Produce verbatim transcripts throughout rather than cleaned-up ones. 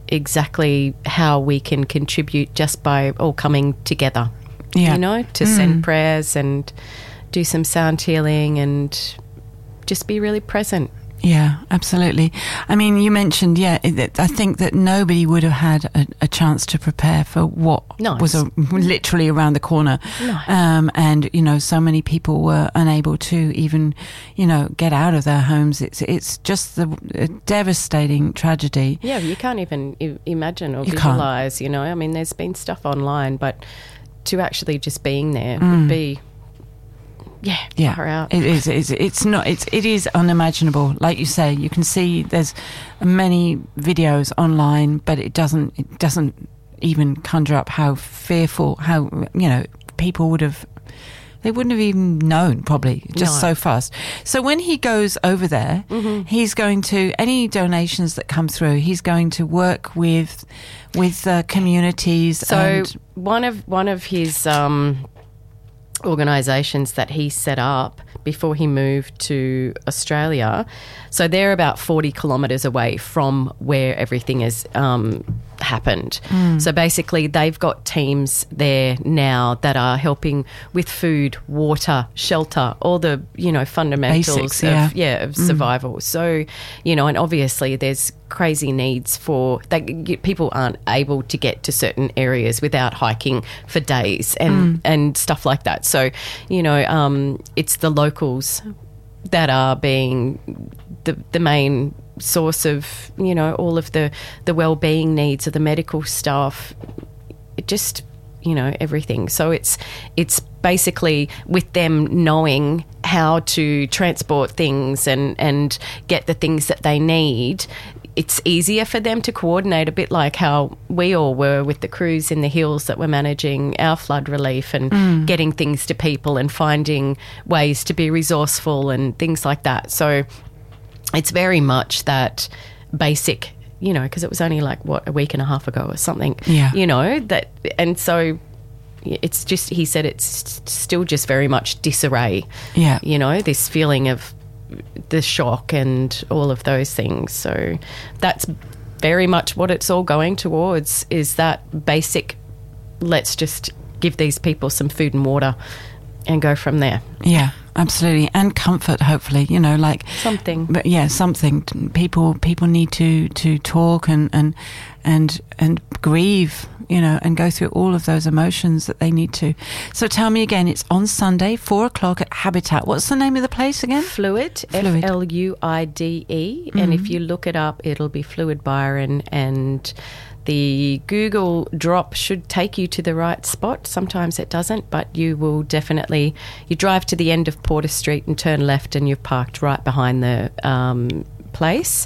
exactly how we can contribute just by all coming together, yeah. you know, to mm. send prayers and do some sound healing and just be really present. Yeah, absolutely. I mean, you mentioned, yeah, it, I think that nobody would have had a, a chance to prepare for what Nice. was a, literally around the corner. Nice. Um, and, you know, so many people were unable to even, you know, get out of their homes. It's it's just the, a devastating tragedy. Yeah, you can't even I- imagine or You visualise, you know. I mean, there's been stuff online, but to actually just being there Mm. would be... Yeah, Yeah, far out. it is. It's, it's not. It's it is unimaginable. Like you say, you can see there's many videos online, but it doesn't. It doesn't even conjure up how fearful. How you know people would have. They wouldn't have even known, probably, just No. so fast. So when he goes over there, Mm-hmm. he's going to any donations that come through. He's going to work with with uh, communities. So and, one of one of his um, organisations that he set up before he moved to Australia, so they're about forty kilometres away from where everything has um, happened. Mm. So basically they've got teams there now that are helping with food, water, shelter, all the, you know, fundamentals Basics, of, yeah. yeah, of survival. So, you know, and obviously there's crazy needs for that. People aren't able to get to certain areas without hiking for days and, and stuff like that. So, you know, um, it's the locals that are being the the main source of, you know, all of the, the well-being needs of the medical staff, it just, you know, everything. So it's it's basically with them knowing how to transport things and, and get the things that they need, it's easier for them to coordinate, a bit like how we all were with the crews in the hills that were managing our flood relief and Mm. getting things to people and finding ways to be resourceful and things like that. So it's very much that basic, you know, because it was only like, what, a week and a half ago or something, Yeah. you know, that, and so it's just, he said it's still just very much disarray, Yeah. you know, this feeling of the shock and all of those things. So that's very much what it's all going towards, is that basic, let's just give these people some food and water and go from there. Yeah, absolutely. And comfort, hopefully, you know, like Something. But yeah, something. People people need to, to talk and, and and and grieve, you know, and go through all of those emotions that they need to. So tell me again, it's on Sunday, four o'clock at Habitat. What's the name of the place again? Fluid, Fluid. F L U I D E. And if you look it up, it'll be Fluid Byron, and the Google drop should take you to the right spot. Sometimes it doesn't, but you will definitely, you drive to the end of Porter Street and turn left and you've parked right behind the um, place.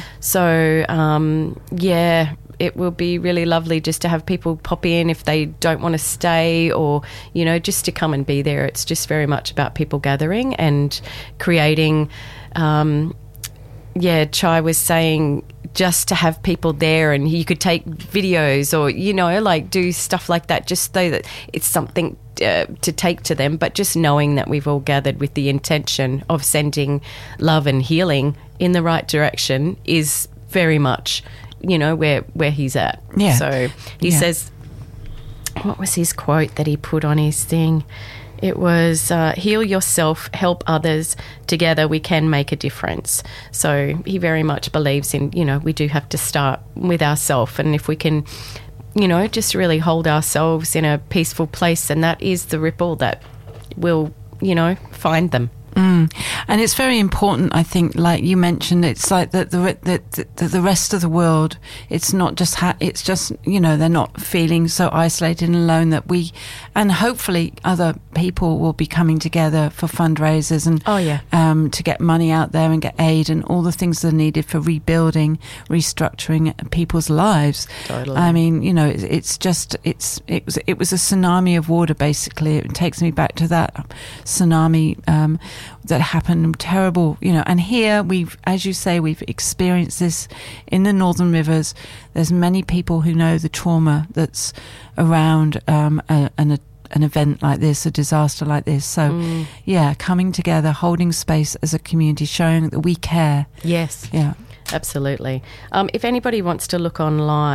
So, um, yeah, it will be really lovely just to have people pop in if they don't want to stay, or, you know, just to come and be there. It's just very much about people gathering and creating, um, yeah, Chai was saying, just to have people there, and you could take videos or, you know, like do stuff like that, just so that it's something uh, to take to them. But just knowing that we've all gathered with the intention of sending love and healing in the right direction is very much, you know, where, where he's at. Yeah. So he Yeah. says, what was his quote that he put on his thing? It was, uh, heal yourself, help others, together we can make a difference. So he very much believes in, you know, we do have to start with ourselves, and if we can, you know, just really hold ourselves in a peaceful place, and that is the ripple that will, you know, find them. Mm. And it's very important, I think, like you mentioned, it's like that the, the, the, the rest of the world, it's not just, ha- it's just, you know, they're not feeling so isolated and alone, that we, and hopefully other people will be coming together for fundraisers and Oh, yeah. um, to get money out there and get aid and all the things that are needed for rebuilding, restructuring people's lives. Totally. I mean, you know, it's, it's just, it's, it was, it was a tsunami of water, basically. It takes me back to that tsunami, um, that happened, terrible, you know. And here we've, as you say, we've experienced this in the Northern Rivers. There's many people who know the trauma that's around um, a, an, an event like this, a disaster like this. So, Mm. yeah, coming together, holding space as a community, showing that we care. Yes, Yeah. absolutely. Um, if anybody wants to look online,